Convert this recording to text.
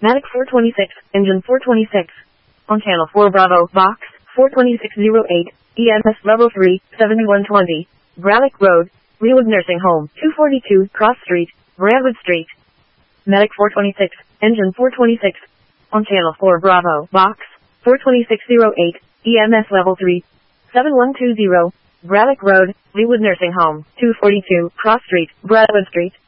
Medic 426, Engine 426. On Channel 4 Bravo, Box 42608, EMS Level 3, 7120, Braddock Road, Leawood Nursing Home, 242 Cross Street, Brentwood Street. Medic 426, Engine 426. On Channel 4 Bravo, Box 42608, EMS Level 3, 7120, Braddock Road, Leawood Nursing Home, 242 Cross Street, Brentwood Street.